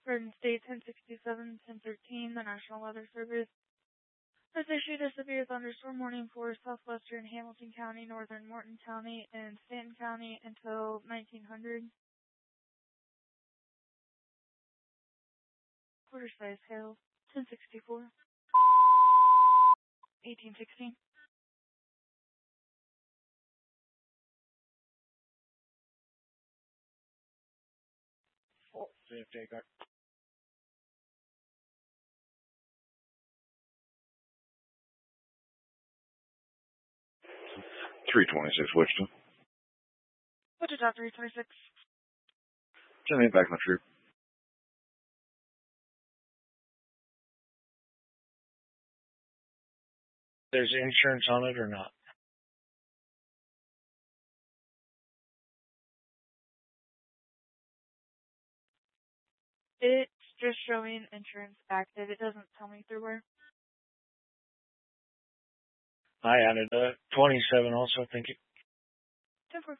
Garden State 1067, 1013, the National Weather Service has issued a severe thunderstorm warning for southwestern Hamilton County, northern Morton County, and Stanton County until 1900. Quarter size hail 1064, 1816. JFK got 326 Wichita. Wichita 326. Send me back my troop. There's insurance on it or not? It's just showing insurance active. It doesn't tell me through where. I added 27 also, thank you. 10-4.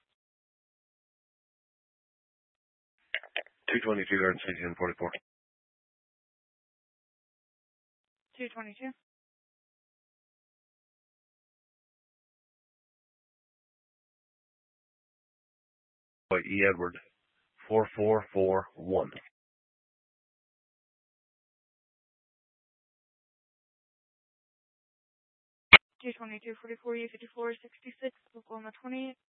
222, Garden State 1044. 222. E. Edward 4441. 222, 44, U54, 66, Oklahoma 28.